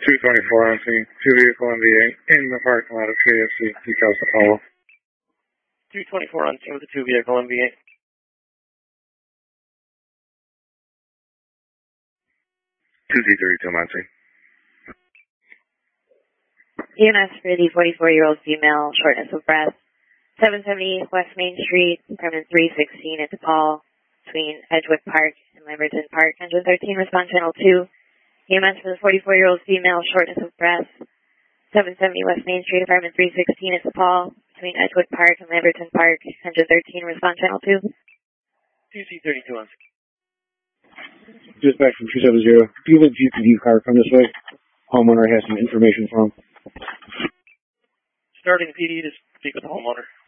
224 on scene. 2 vehicle MVA in the parking lot of KFC. Details to follow. 224 on scene with a 2 vehicle MVA. 2D32 on scene. EMS for the 44-year-old female, shortness of breath. 770 West Main Street, apartment 316 at DePaul, between Edgewood Park and Lamberton Park. Engine 13, response channel 2. EMS for the 44-year-old female, shortness of breath. 770 West Main Street, apartment 316 at DePaul, between Edgewood Park and Lamberton Park. Engine 13, response channel 2. 2C32 on scene. Dispatch from 270. Do you have a GPD car come this way? Homeowner has some information from. Starting PD to speak with the homeowner.